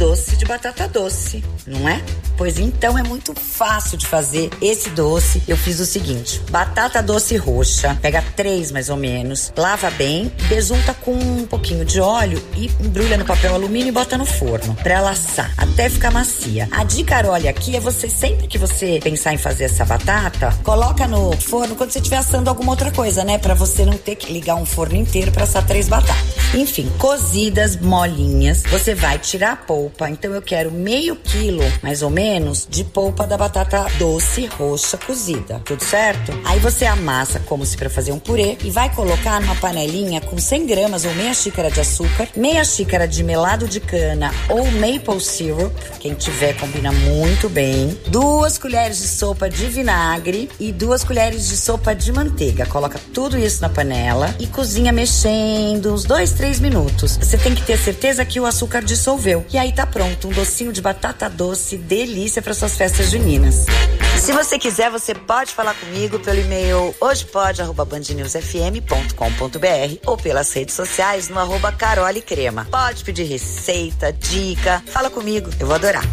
doce de batata doce, não é? Pois então é muito fácil de fazer esse doce. Eu fiz o seguinte: batata doce roxa, pega 3 mais ou menos, lava bem, besunta com um pouquinho de óleo e embrulha no papel alumínio e bota no forno pra ela assar até ficar macia. A dica, Carole, aqui é você, sempre que você pensar em fazer essa batata, coloca no forno quando você estiver assando alguma outra coisa, né? Pra você não ter que ligar um forno inteiro pra assar 3 batatas. Enfim, cozidas, molinhas, você vai tirar a polpa. Então eu quero meio quilo, mais ou menos, de polpa da batata doce roxa cozida. Tudo certo? Aí você amassa como se para fazer um purê e vai colocar numa panelinha com 100 gramas ou meia xícara de açúcar, meia xícara de melado de cana ou maple syrup, quem tiver combina muito bem, 2 colheres de sopa de vinagre e 2 colheres de sopa de manteiga. Coloca tudo isso na panela e cozinha mexendo uns 2-3 minutos. Você tem que ter certeza que o açúcar dissolveu. E aí tá pronto, um docinho de batata doce, delícia para suas festas juninas. Se você quiser, você pode falar comigo pelo e-mail hojepode@bandnewsfm.com.br ou pelas redes sociais no @carolecrema. Pode pedir receita, dica, fala comigo, eu vou adorar.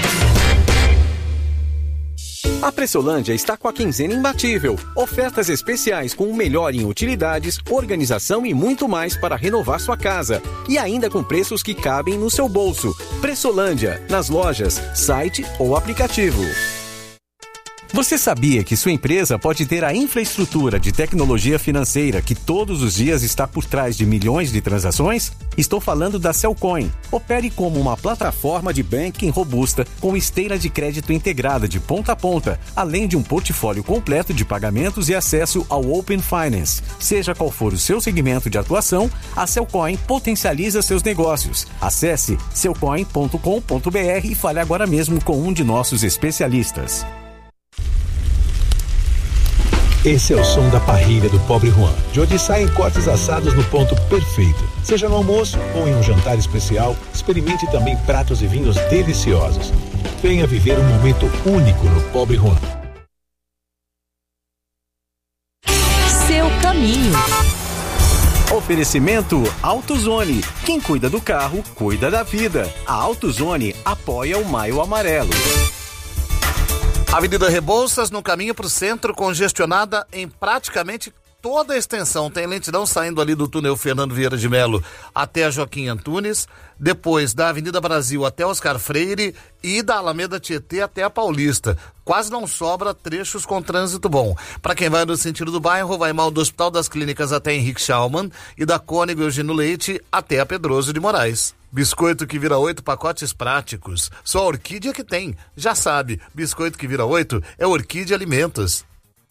A Pressolândia está com a quinzena imbatível. Ofertas especiais com o melhor em utilidades, organização e muito mais para renovar sua casa. E ainda com preços que cabem no seu bolso. Pressolândia, nas lojas, site ou aplicativo. Você sabia que sua empresa pode ter a infraestrutura de tecnologia financeira que todos os dias está por trás de milhões de transações? Estou falando da Cellcoin. Opere como uma plataforma de banking robusta com esteira de crédito integrada de ponta a ponta, além de um portfólio completo de pagamentos e acesso ao Open Finance. Seja qual for o seu segmento de atuação, a Cellcoin potencializa seus negócios. Acesse cellcoin.com.br e fale agora mesmo com um de nossos especialistas. Esse é o som da parrilha do Pobre Juan, de onde saem cortes assados no ponto perfeito. Seja no almoço ou em um jantar especial, experimente também pratos e vinhos deliciosos. Venha viver um momento único no Pobre Juan. Seu caminho. Oferecimento AutoZone. Quem cuida do carro, cuida da vida. A AutoZone apoia o Maio Amarelo. Avenida Rebouças, no caminho para o centro, congestionada em praticamente toda a extensão. Tem lentidão saindo ali do túnel Fernando Vieira de Melo até a Joaquim Antunes, depois da Avenida Brasil até Oscar Freire e da Alameda Tietê até a Paulista. Quase não sobra trechos com trânsito bom. Para quem vai no sentido do bairro, vai mal do Hospital das Clínicas até Henrique Schaumann e da Cônego Eugênio Leite até a Pedroso de Moraes. Biscoito que vira 8, pacotes práticos. Só a Orquídea que tem. Já sabe, biscoito que vira 8 é Orquídea Alimentos.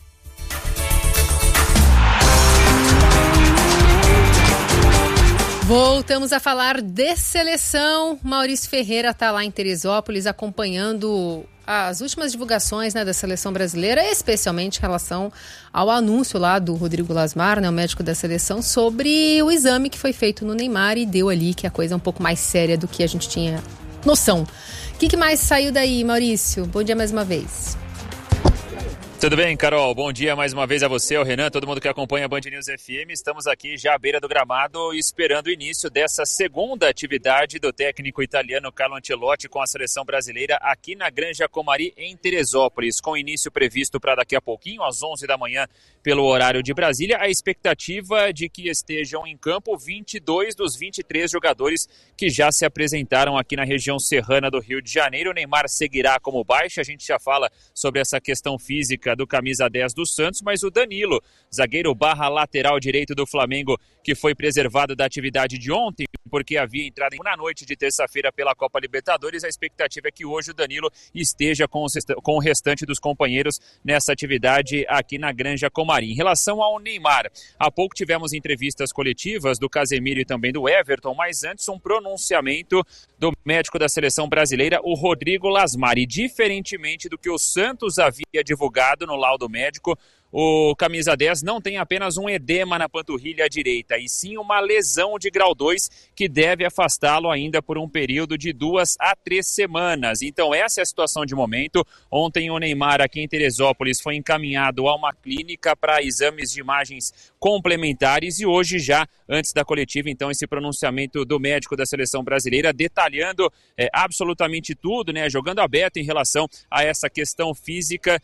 Voltamos a falar de seleção. Maurício Ferreira está lá em Teresópolis acompanhando as últimas divulgações, né, da seleção brasileira, especialmente em relação ao anúncio lá do Rodrigo Lasmar, né, o médico da seleção, sobre o exame que foi feito no Neymar e deu ali que a coisa é um pouco mais séria do que a gente tinha noção. O que mais saiu daí, Maurício? Bom dia mais uma vez. Tudo bem, Carol? Bom dia mais uma vez a você, ao Renan, todo mundo que acompanha a Band News FM. Estamos aqui já à beira do gramado, esperando o início dessa segunda atividade do técnico italiano Carlo Ancelotti com a seleção brasileira aqui na Granja Comari, em Teresópolis, com início previsto para daqui a pouquinho, às 11 da manhã, pelo horário de Brasília. A expectativa é de que estejam em campo 22 dos 23 jogadores que já se apresentaram aqui na região serrana do Rio de Janeiro. O Neymar seguirá como baixa, a gente já fala sobre essa questão física do camisa 10 do Santos, mas o Danilo, zagueiro barra lateral direito do Flamengo, que foi preservado da atividade de ontem, porque havia entrado na noite de terça-feira pela Copa Libertadores. A expectativa é que hoje o Danilo esteja com o restante dos companheiros nessa atividade aqui na Granja Comari. Em relação ao Neymar, há pouco tivemos entrevistas coletivas do Casemiro e também do Everton, mas antes um pronunciamento do médico da seleção brasileira, o Rodrigo Lasmar. E diferentemente do que o Santos havia divulgado no laudo médico, o camisa 10 não tem apenas um edema na panturrilha direita, e sim uma lesão de grau 2 que deve afastá-lo ainda por um período de 2 a 3 semanas. Então essa é a situação de momento. Ontem o Neymar aqui em Teresópolis foi encaminhado a uma clínica para exames de imagens complementares. E hoje já, antes da coletiva, então, esse pronunciamento do médico da seleção brasileira detalhando absolutamente tudo, né, jogando aberto em relação a essa questão física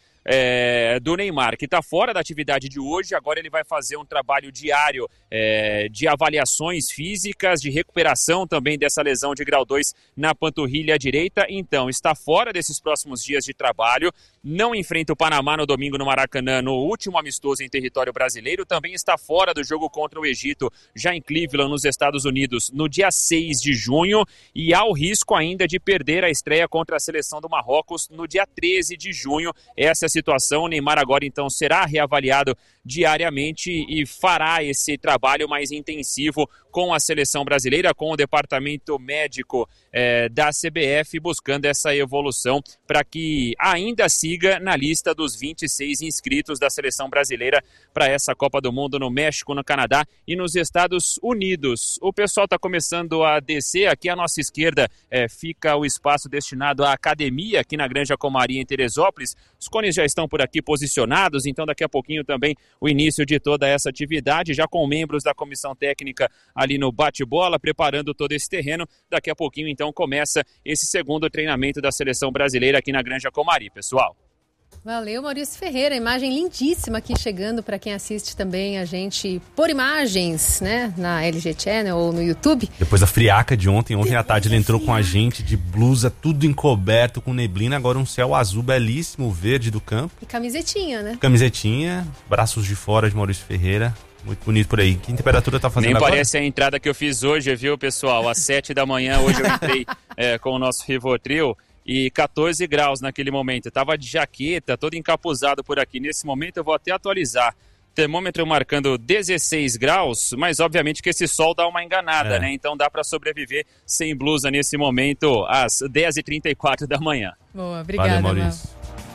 do Neymar, que está fora da atividade de hoje. Agora ele vai fazer um trabalho diário de avaliações físicas, de recuperação também dessa lesão de grau 2 na panturrilha direita. Então, está fora desses próximos dias de trabalho, não enfrenta o Panamá no domingo no Maracanã, no último amistoso em território brasileiro. Também está fora do jogo contra o Egito, já em Cleveland, nos Estados Unidos, no dia 6 de junho, e há o risco ainda de perder a estreia contra a seleção do Marrocos no dia 13 de junho. Essa é a situação. O Neymar agora então será reavaliado diariamente e fará esse trabalho mais intensivo com a seleção brasileira, com o departamento médico da CBF, buscando essa evolução para que ainda siga na lista dos 26 inscritos da seleção brasileira para essa Copa do Mundo no México, no Canadá e nos Estados Unidos. O pessoal está começando a descer. Aqui à nossa esquerda fica o espaço destinado à academia, aqui na Granja Comaria, em Teresópolis. Os cones já estão por aqui posicionados, então daqui a pouquinho também o início de toda essa atividade, já com membros da comissão técnica ali no bate-bola, preparando todo esse terreno. Daqui a pouquinho, então, começa esse segundo treinamento da seleção brasileira aqui na Granja Comari, pessoal. Valeu, Maurício Ferreira. Imagem lindíssima aqui chegando para quem assiste também a gente por imagens, né? Na LG Channel ou no YouTube. Depois da friaca de ontem à tarde ele entrou com a gente de blusa, tudo encoberto com neblina. Agora um céu azul belíssimo, verde do campo. E camisetinha, né? Camisetinha, braços de fora de Maurício Ferreira. Muito bonito por aí. Que temperatura tá fazendo Nem agora? Parece a entrada que eu fiz hoje, viu, pessoal? Às 7 da manhã, hoje eu entrei com o nosso Rivotril. E 14 graus naquele momento. Eu tava de jaqueta, todo encapuzado por aqui. Nesse momento eu vou até atualizar. Termômetro marcando 16 graus, mas obviamente que esse sol dá uma enganada, né? Então dá para sobreviver sem blusa nesse momento, às 10h34 da manhã. Boa, obrigada, valeu, Maurício.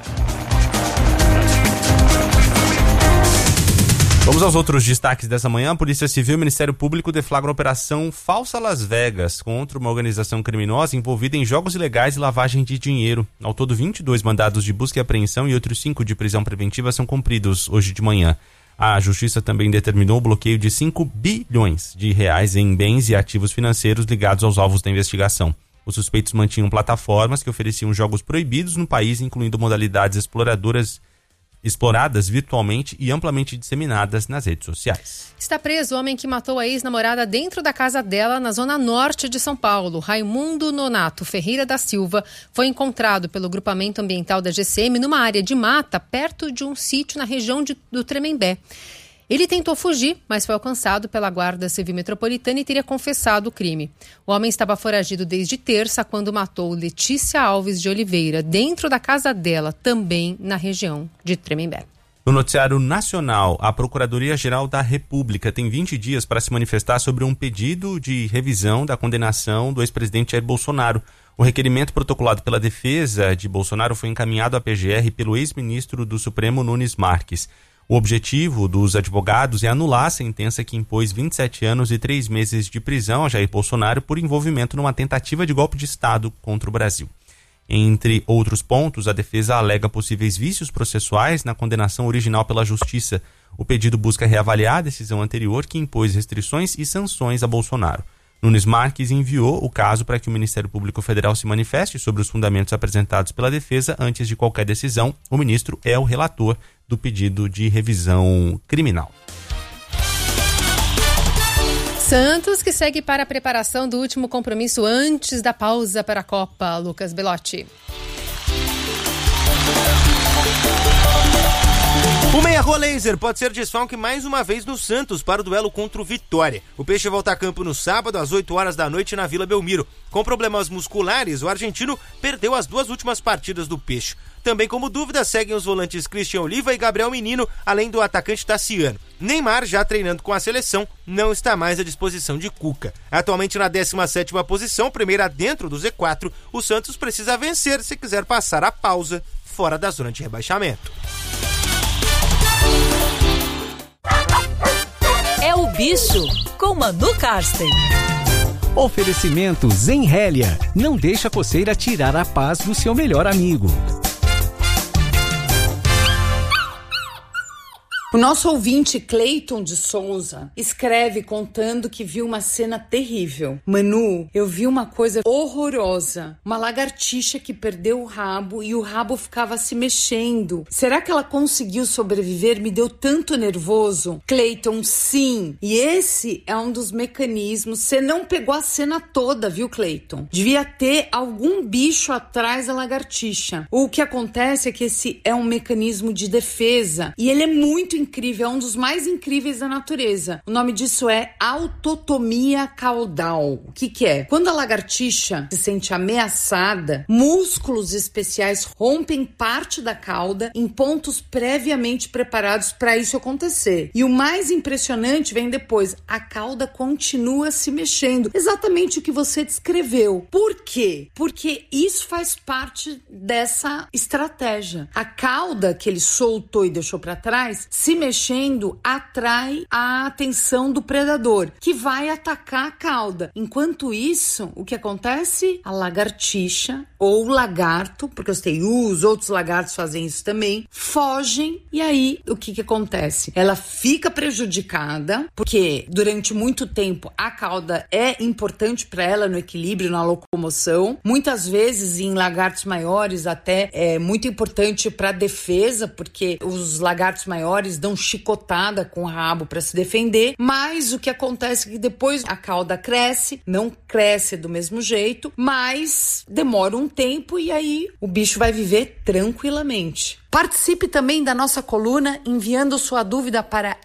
Vamos aos outros destaques dessa manhã. A Polícia Civil e o Ministério Público deflagram a Operação Falsa Las Vegas contra uma organização criminosa envolvida em jogos ilegais e lavagem de dinheiro. Ao todo, 22 mandados de busca e apreensão e outros 5 de prisão preventiva são cumpridos hoje de manhã. A Justiça também determinou o bloqueio de 5 bilhões de reais em bens e ativos financeiros ligados aos alvos da investigação. Os suspeitos mantinham plataformas que ofereciam jogos proibidos no país, incluindo modalidades exploradas virtualmente e amplamente disseminadas nas redes sociais. Está preso o homem que matou a ex-namorada dentro da casa dela na zona norte de São Paulo. Raimundo Nonato Ferreira da Silva foi encontrado pelo grupamento ambiental da GCM numa área de mata perto de um sítio na região do Tremembé. Ele tentou fugir, mas foi alcançado pela Guarda Civil Metropolitana e teria confessado o crime. O homem estava foragido desde terça, quando matou Letícia Alves de Oliveira, dentro da casa dela, também na região de Tremembé. No noticiário nacional, a Procuradoria-Geral da República tem 20 dias para se manifestar sobre um pedido de revisão da condenação do ex-presidente Jair Bolsonaro. O requerimento protocolado pela defesa de Bolsonaro foi encaminhado à PGR pelo ex-ministro do Supremo, Nunes Marques. O objetivo dos advogados é anular a sentença que impôs 27 anos e 3 meses de prisão a Jair Bolsonaro por envolvimento numa tentativa de golpe de Estado contra o Brasil. Entre outros pontos, a defesa alega possíveis vícios processuais na condenação original pela Justiça. O pedido busca reavaliar a decisão anterior que impôs restrições e sanções a Bolsonaro. Nunes Marques enviou o caso para que o Ministério Público Federal se manifeste sobre os fundamentos apresentados pela defesa antes de qualquer decisão. O ministro é o relator do pedido de revisão criminal. Santos que segue para a preparação do último compromisso antes da pausa para a Copa. Lucas Belotti. O meia-rua Laser pode ser desfalque mais uma vez no Santos para o duelo contra o Vitória. O Peixe volta a campo no sábado às 8 horas da noite na Vila Belmiro. Com problemas musculares, o argentino perdeu as 2 últimas partidas do Peixe. Também como dúvida, seguem os volantes Christian Oliva e Gabriel Menino, além do atacante Tassiano. Neymar, já treinando com a seleção, não está mais à disposição de Cuca. Atualmente na 17ª posição, primeira dentro do Z4, o Santos precisa vencer se quiser passar a pausa fora da zona de rebaixamento. É o Bicho, com Manu Karsten. Oferecimento Zenrélia. Não deixa a coceira tirar a paz do seu melhor amigo. O nosso ouvinte Cleiton de Souza escreve contando que viu uma cena terrível. Manu, eu vi uma coisa horrorosa. Uma lagartixa que perdeu o rabo e o rabo ficava se mexendo. Será que ela conseguiu sobreviver? Me deu tanto nervoso. Cleiton, sim. E esse é um dos mecanismos. Você não pegou a cena toda, viu, Cleiton? Devia ter algum bicho atrás da lagartixa. O que acontece é que esse é um mecanismo de defesa e ele é muito incrível, é um dos mais incríveis da natureza. O nome disso é autotomia caudal. O que é? Quando a lagartixa se sente ameaçada, músculos especiais rompem parte da cauda em pontos previamente preparados para isso acontecer. E o mais impressionante vem depois. A cauda continua se mexendo. Exatamente o que você descreveu. Por quê? Porque isso faz parte dessa estratégia. A cauda que ele soltou e deixou para trás, se mexendo, atrai a atenção do predador, que vai atacar a cauda. Enquanto isso, o que acontece? A lagartixa ou o lagarto, porque os teius, outros lagartos fazem isso também, fogem e aí o que acontece? Ela fica prejudicada, porque durante muito tempo a cauda é importante para ela no equilíbrio, na locomoção. Muitas vezes em lagartos maiores até é muito importante para defesa, porque os lagartos maiores dão chicotada com o rabo para se defender, mas o que acontece é que depois a cauda cresce, não cresce do mesmo jeito, mas demora um tempo e aí o bicho vai viver tranquilamente. Participe também da nossa coluna enviando sua dúvida para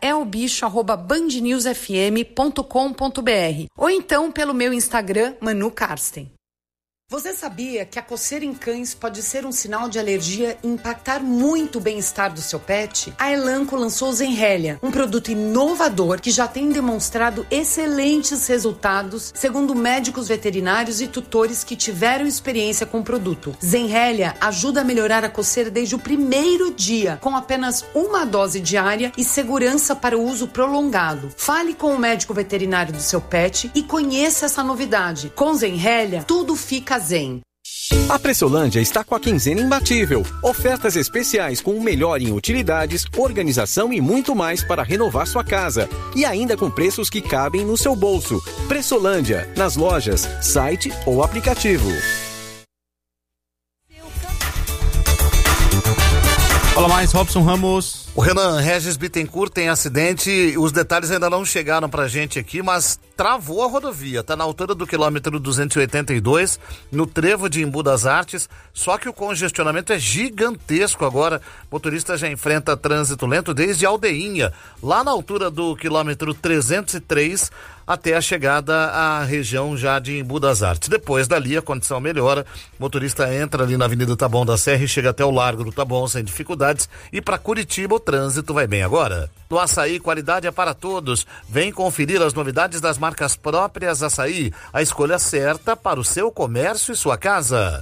elbicho@bandnewsfm.com.br ou então pelo meu Instagram, Manu Karsten. Você sabia que a coceira em cães pode ser um sinal de alergia e impactar muito o bem-estar do seu pet? A Elanco lançou o Zenrelia, um produto inovador que já tem demonstrado excelentes resultados, segundo médicos veterinários e tutores que tiveram experiência com o produto. Zenrelia ajuda a melhorar a coceira desde o primeiro dia, com apenas uma dose diária e segurança para o uso prolongado. Fale com o médico veterinário do seu pet e conheça essa novidade. Com Zenrelia, tudo fica zen. A Pressolândia está com a quinzena imbatível. Ofertas especiais com o melhor em utilidades, organização e muito mais para renovar sua casa. E ainda com preços que cabem no seu bolso. Pressolândia, nas lojas, site ou aplicativo. Fala mais, Robson Ramos. O Renan, Regis Bittencourt tem acidente, os detalhes ainda não chegaram pra gente aqui, mas travou a rodovia, tá na altura do quilômetro 282, no trevo de Embu das Artes, só que o congestionamento é gigantesco agora, o motorista já enfrenta trânsito lento desde Aldeinha, lá na altura do quilômetro 303, até a chegada à região já de Embu das Artes. Depois dali a condição melhora, o motorista entra ali na Avenida Taboão da Serra e chega até o Largo do Taboão sem dificuldades, e para Curitiba o trânsito vai bem agora. No Açaí, qualidade é para todos. Vem conferir as novidades das marcas próprias Açaí, a escolha certa para o seu comércio e sua casa.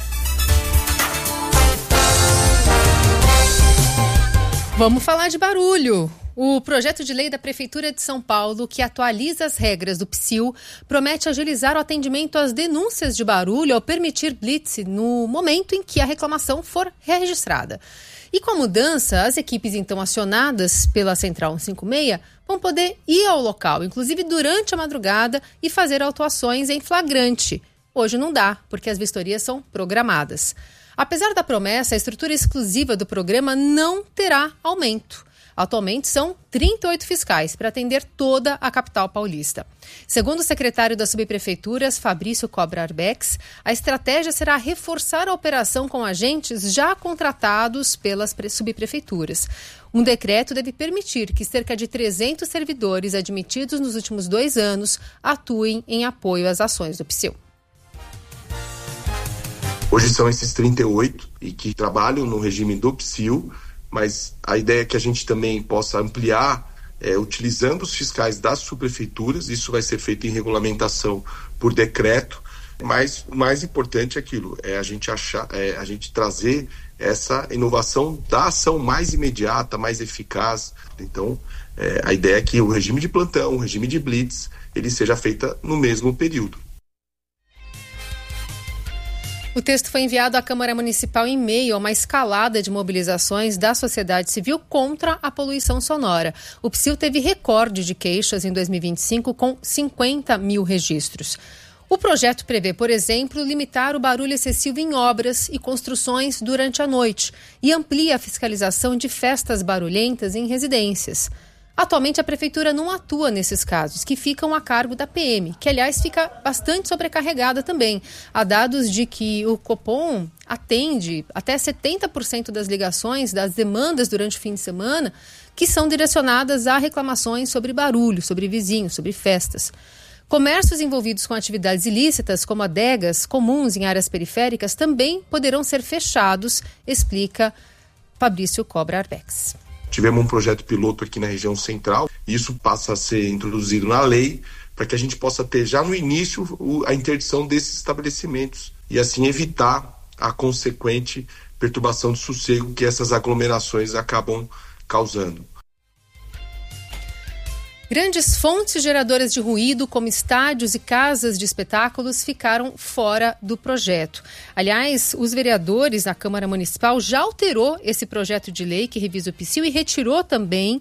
Vamos falar de barulho. O projeto de lei da Prefeitura de São Paulo, que atualiza as regras do PSIL, promete agilizar o atendimento às denúncias de barulho ao permitir blitz no momento em que a reclamação for registrada. E com a mudança, as equipes então acionadas pela Central 156 vão poder ir ao local, inclusive durante a madrugada, e fazer autuações em flagrante. Hoje não dá, porque as vistorias são programadas. Apesar da promessa, a estrutura exclusiva do programa não terá aumento. Atualmente são 38 fiscais para atender toda a capital paulista. Segundo o secretário das subprefeituras, Fabrício Cobra Arbex, a estratégia será reforçar a operação com agentes já contratados pelas subprefeituras. Um decreto deve permitir que cerca de 300 servidores admitidos nos últimos 2 anos atuem em apoio às ações do PSIL. Hoje são esses 38 e que trabalham no regime do PSIL, mas a ideia é que a gente também possa ampliar, utilizando os fiscais das subprefeituras. Isso vai ser feito em regulamentação por decreto, mas o mais importante é aquilo, a gente trazer essa inovação da ação mais imediata, mais eficaz. Então, a ideia é que o regime de plantão, o regime de blitz, ele seja feita no mesmo período. O texto foi enviado à Câmara Municipal em meio a uma escalada de mobilizações da sociedade civil contra a poluição sonora. O PSIL teve recorde de queixas em 2025 com 50 mil registros. O projeto prevê, por exemplo, limitar o barulho excessivo em obras e construções durante a noite e amplia a fiscalização de festas barulhentas em residências. Atualmente, a Prefeitura não atua nesses casos, que ficam a cargo da PM, que, aliás, fica bastante sobrecarregada também. Há dados de que o Copom atende até 70% das ligações, das demandas durante o fim de semana, que são direcionadas a reclamações sobre barulho, sobre vizinhos, sobre festas. Comércios envolvidos com atividades ilícitas, como adegas comuns em áreas periféricas, também poderão ser fechados, explica Fabrício Cobra Arbex. Tivemos um projeto piloto aqui na região central, e isso passa a ser introduzido na lei para que a gente possa ter já no início a interdição desses estabelecimentos e assim evitar a consequente perturbação de sossego que essas aglomerações acabam causando. Grandes fontes geradoras de ruído, como estádios e casas de espetáculos, ficaram fora do projeto. Aliás, os vereadores da Câmara Municipal já alterou esse projeto de lei que revisa o PSIL e retirou também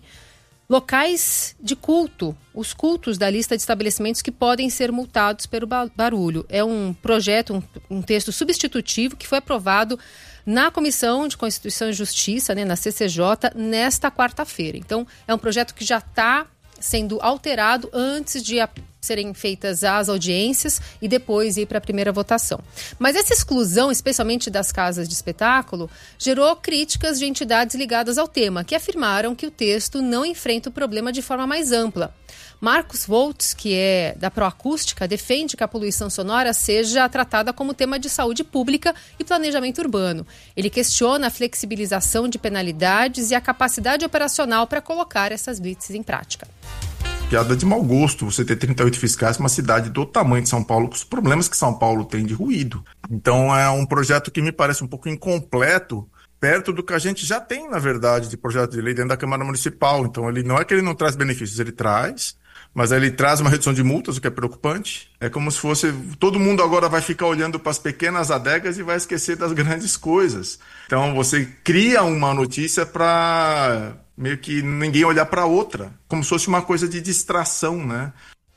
locais de culto, os cultos da lista de estabelecimentos que podem ser multados pelo barulho. É um projeto, um texto substitutivo que foi aprovado na Comissão de Constituição e Justiça, na CCJ, nesta quarta-feira. Então, é um projeto que já está sendo alterado antes de serem feitas as audiências e depois ir para a primeira votação. Mas essa exclusão, especialmente das casas de espetáculo, gerou críticas de entidades ligadas ao tema, que afirmaram que o texto não enfrenta o problema de forma mais ampla. Marcos Voltz, que é da Proacústica, defende que a poluição sonora seja tratada como tema de saúde pública e planejamento urbano. Ele questiona a flexibilização de penalidades e a capacidade operacional para colocar essas blitzes em prática. Piada de mau gosto você ter 38 fiscais numa cidade do tamanho de São Paulo, com os problemas que São Paulo tem de ruído. Então é um projeto que me parece um pouco incompleto, perto do que a gente já tem, na verdade, de projeto de lei dentro da Câmara Municipal. Então ele não é que ele não traz benefícios, ele traz, mas ele traz uma redução de multas, o que é preocupante. É como se fosse, todo mundo agora vai ficar olhando para as pequenas adegas e vai esquecer das grandes coisas. Então você cria uma notícia para meio que ninguém olhar para outra, como se fosse uma coisa de distração, né?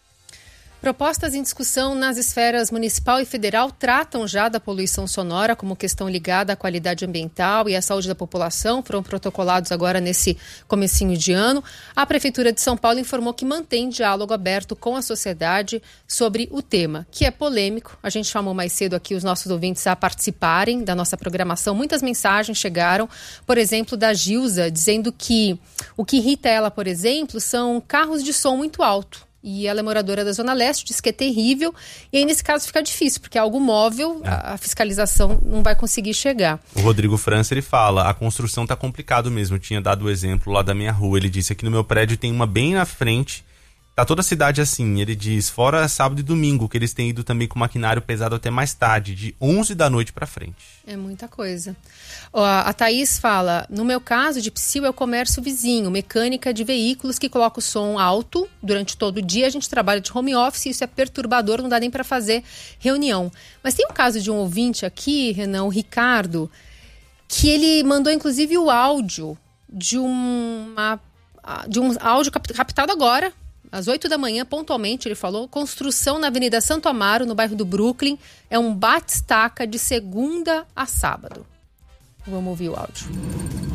Propostas em discussão nas esferas municipal e federal tratam já da poluição sonora como questão ligada à qualidade ambiental e à saúde da população. Foram protocolados agora nesse comecinho de ano. A Prefeitura de São Paulo informou que mantém diálogo aberto com a sociedade sobre o tema, que é polêmico. A gente chamou mais cedo aqui os nossos ouvintes a participarem da nossa programação. Muitas mensagens chegaram, por exemplo, da Gilza, dizendo que o que irrita ela, por exemplo, são carros de som muito alto. E ela é moradora da Zona Leste, diz que é terrível. E aí, nesse caso, fica difícil, porque é algo móvel, a fiscalização não vai conseguir chegar. O Rodrigo França, ele fala, a construção tá complicado mesmo. Eu tinha dado o exemplo lá da minha rua. Ele disse, aqui no meu prédio tem uma bem na frente. Tá toda a cidade assim. Ele diz, fora sábado e domingo, que eles têm ido também com maquinário pesado até mais tarde, de 11 da noite pra frente. É muita coisa. Ó, a Thaís fala, no meu caso de PSIL é o comércio vizinho, mecânica de veículos que coloca o som alto durante todo o dia. A gente trabalha de home office, isso é perturbador, não dá nem para fazer reunião. Mas tem um caso de um ouvinte aqui, Renan, o Ricardo, que ele mandou inclusive o áudio de um áudio captado agora, às 8 da manhã, pontualmente, ele falou, construção na Avenida Santo Amaro, no bairro do Brooklyn, é um bate-estaca de segunda a sábado. Vamos ouvir o áudio.